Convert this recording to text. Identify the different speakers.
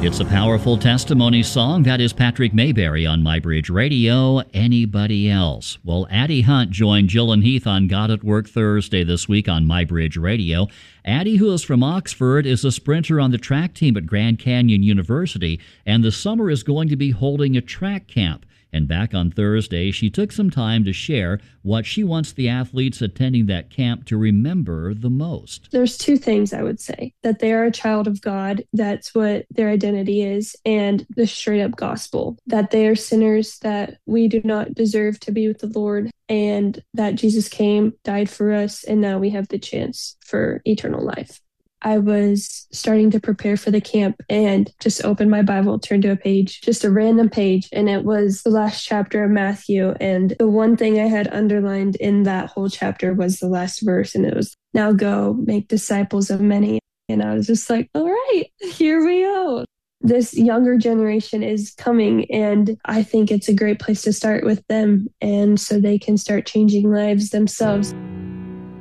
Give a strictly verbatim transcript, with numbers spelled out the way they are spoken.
Speaker 1: It's a powerful testimony song. That is Patrick Mayberry on MyBridge Radio. Anybody else? Well, Addie Hunt joined Jill and Heath on God at Work Thursday this week on MyBridge Radio. Addie, who is from Oxford, is a sprinter on the track team at Grand Canyon University, and this summer is going to be holding a track camp. And back on Thursday, she took some time to share what she wants the athletes attending that camp to remember the most.
Speaker 2: There's two things I would say: that they are a child of God, that's what their identity is, and the straight up gospel, that they are sinners, that we do not deserve to be with the Lord, and that Jesus came, died for us, and now we have the chance for eternal life. I was starting to prepare for the camp and just opened my Bible, turned to a page, just a random page, and it was the last chapter of Matthew. And the one thing I had underlined in that whole chapter was the last verse, and it was, "Now go, make disciples of many." And I was just like, all right, here we go. This younger generation is coming, and I think it's a great place to start with them, and so they can start changing lives themselves.